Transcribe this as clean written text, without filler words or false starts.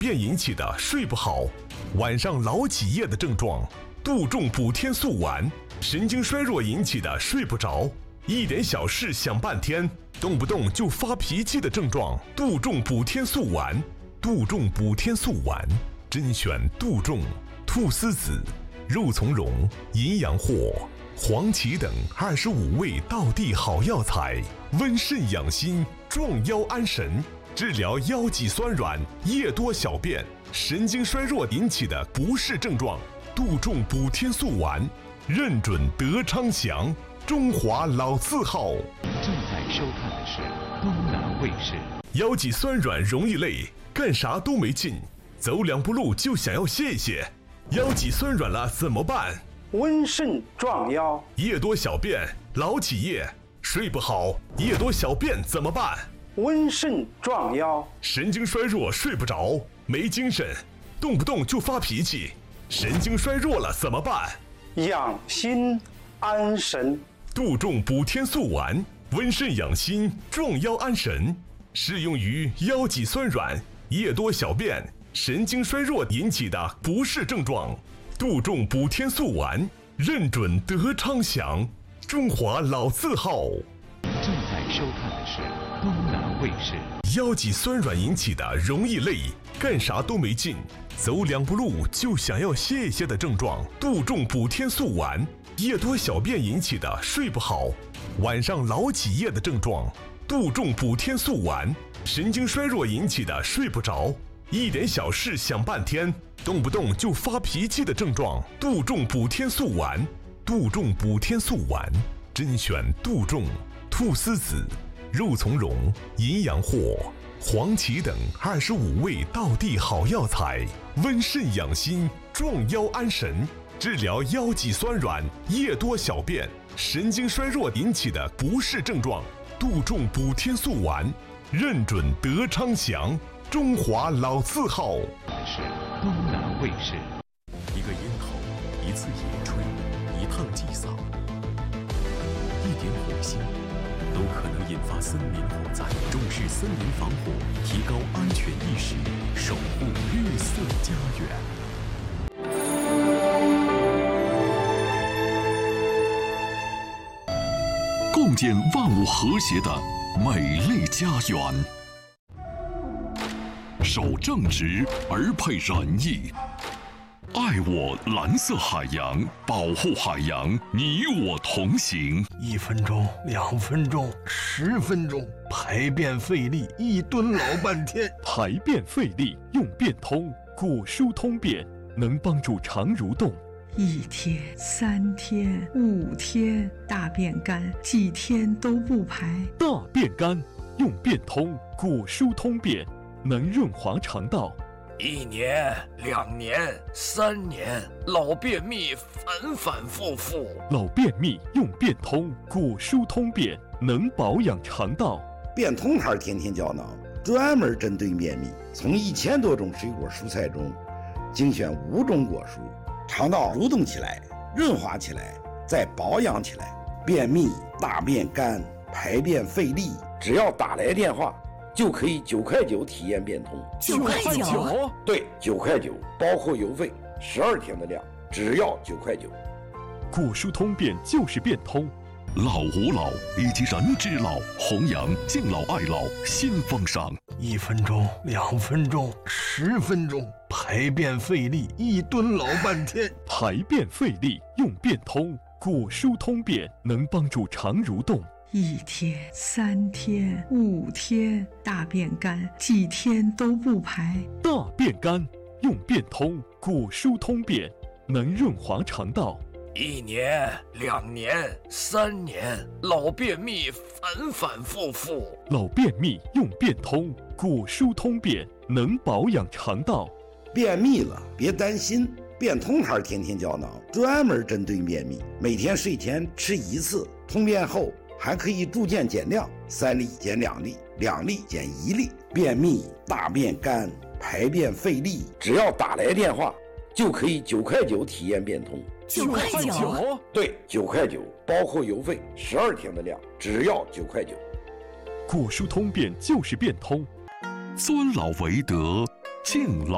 便引起的睡不好，晚上老起夜的症状，杜仲补天素丸；神经衰弱引起的睡不着，一点小事想半天，动不动就发脾气的症状，杜仲补天素丸。杜仲补天素丸，甄选杜仲、菟丝子、肉苁蓉、淫羊藿、黄芪等25味道地好药材，温肾养心，壮腰安神，治疗腰脊酸软、夜多小便、神经衰弱引起的不适症状。杜仲补天素丸，认准德昌祥，中华老字号。 正在收看的是东南卫视。 腰脊酸软容易累，干啥都没劲，走2步路就想要歇一歇。腰脊酸软了怎么办？ 温肾壮腰。 夜多小便，老起夜，睡不好，夜多小便怎么办？ 温肾壮腰。 神经衰弱，睡不着，没精神，动不动就发脾气，神经衰弱了怎么办？ 养心安神。 杜仲补天素丸，温肾养心，壮腰安神，适用于腰脊酸软、夜多小便、神经衰弱引起的不适症状。杜仲补天素丸，认准德昌祥，中华老字号。 正在收看的是东南卫视。 腰脊酸软引起的容易累，干啥都没劲，走2步路就想要歇一歇的症状，杜仲补天素丸。夜多小便引起的睡不好，晚上老起夜的症状，杜仲补天素丸。神经衰弱引起的睡不着，一点小事想半天，动不动就发脾气的症状，杜仲补天素丸。杜仲补天素丸，甄选杜仲、菟丝子、肉苁蓉、淫羊藿、黄芪等25味道地好药材，温肾养心，壮腰安神，治疗腰脊酸软、夜多小便、神经衰弱引起的不适症状。杜仲补天素丸，认准德昌祥，中华老字号。 是东南卫视。 一个咽喉，一次野炊，一趟祭扫，一点火星，都可能引发森林火灾。重视森林防火，提高安全意识，守护绿色家园。共建万物和谐的美丽家园。守正直而配仁义，爱我蓝色海洋，保护海洋，你我同行。 1分钟、2分钟、10分钟，排便费力，1吨老半天。 排便费力用便通，果蔬通便，能帮助肠蠕动。 1天、3天、5天，大便干，几天都不排。 大便干用便通，果蔬通便，能润滑肠道。 1年、2年、3年，老便秘反反复复。 老便秘用便通，果蔬通便，能保养肠道。 便通牌天天胶囊专门针对便秘，从1000多种水果蔬菜中精选5种果蔬，肠道蠕动起来，润滑起来，再保养起来。便秘、大便干、排便费力，只要打来电话就可以9块9体验便通。 9块9？ 对，9块9，包括邮费，12天的量，只要9块9。 果蔬通便就是便通。老吾老以及人之老，弘扬敬老爱老新风尚。 1分钟、2分钟、10分钟，排便费力，1吨老半天。 排便费力用便通，果蔬通便，能帮助肠蠕动。 1天、3天、5天，大便干，几天都不排。 大便干用便通，果蔬通便，能润滑肠道。 1年、2年、3年，老便秘反反复复。 老便秘用便通，果蔬通便，能保养肠道。 便秘了别担心，便通牌天天胶囊专门针对便秘，每天睡前吃1次，通便后还可以逐渐减量，3粒减2粒，2粒减1粒。便秘、大便干、排便费力，只要打来电话就可以9块9体验便通。 9块9？ 对，9块9，包括邮费，12天的量，只要9块9。 果蔬通便就是便通。 尊老为德，敬老